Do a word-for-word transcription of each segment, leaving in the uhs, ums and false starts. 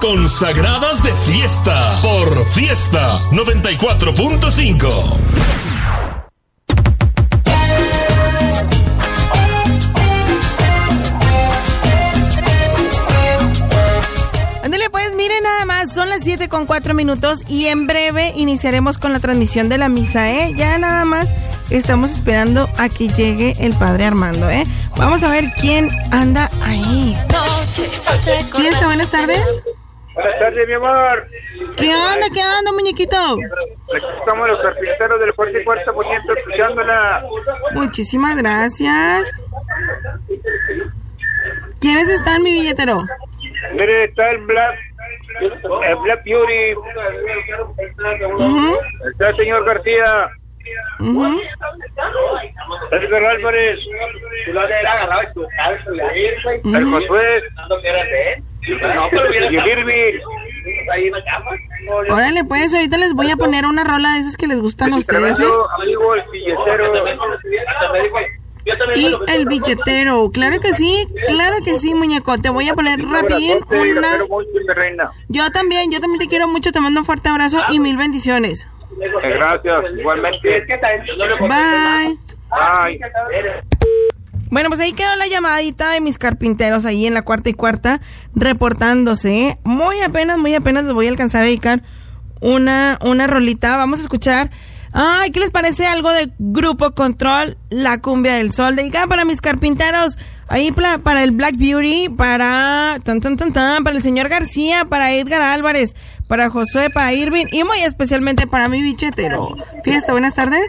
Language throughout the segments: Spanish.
consagradas de fiesta por Fiesta noventa y cuatro punto cinco. Ándale, pues miren nada más, son las siete con cuatro minutos y en breve iniciaremos con la transmisión de la misa, ¿eh? Ya nada más estamos esperando a que llegue el padre Armando, ¿eh? Vamos a ver quién anda ahí. Fiesta, buenas tardes. Buenas tardes, mi amor. ¿Qué onda, qué onda, muñequito? Aquí estamos los carpinteros del Fuerte y Cuarta Poniente escuchándola. Muchísimas gracias. ¿Quiénes están, mi billetero? Mire, está el Black, el Black Beauty. Uh-huh. Está el señor García. Uh-huh. Edgar Álvarez. Uh-huh. El Josué. Y el Irving. Órale, pues, ahorita les voy a poner una rola de esas que les gustan a ustedes, ¿eh? Amigo, el billetero. Y el billetero, claro que sí, claro que sí, muñeco. Te voy a poner rapidín una... Yo también, yo también te quiero mucho, te mando un fuerte abrazo y mil bendiciones. Gracias, igualmente. Bye. Bye. Bueno, pues ahí quedó la llamadita de mis carpinteros ahí en la cuarta y cuarta reportándose, ¿eh? Muy apenas, muy apenas les voy a alcanzar a dedicar una, una rolita. Vamos a escuchar. Ay, ¿qué les parece algo de Grupo Control, La Cumbia del Sol? Dedicada para mis carpinteros, ahí para, para el Black Beauty, para tan, tan, tan, tan, para el señor García, para Edgar Álvarez, para Josué, para Irving y muy especialmente para mi bichetero. Fiesta, buenas tardes.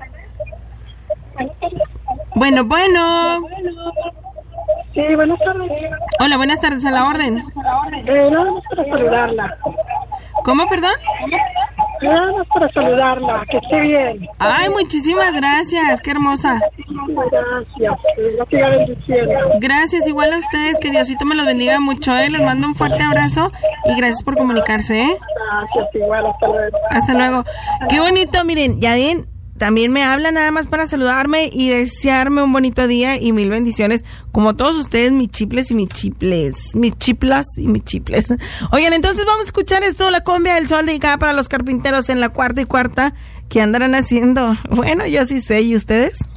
Bueno, bueno. Sí, buenas tardes. Hola, buenas tardes, a la orden. Eh, nada más para saludarla. ¿Cómo, perdón? Nada más para saludarla, que esté bien. Ay, muchísimas gracias, qué hermosa. Gracias, Dios siga bendiciendo. Gracias, igual a ustedes, que Diosito me los bendiga mucho, ¿eh? Les mando un fuerte abrazo y gracias por comunicarse, ¿eh? Gracias, igual, hasta luego. Hasta luego. Qué bonito, miren, ya ven, también me habla nada más para saludarme y desearme un bonito día y mil bendiciones, como todos ustedes, mis chiples y mis chiples, mis chiplas y mis chiples. Oigan, entonces vamos a escuchar esto, La Cumbia del Sol, dedicada para los carpinteros en la cuarta y cuarta. ¿Qué andarán haciendo? Bueno, yo sí sé, ¿y ustedes?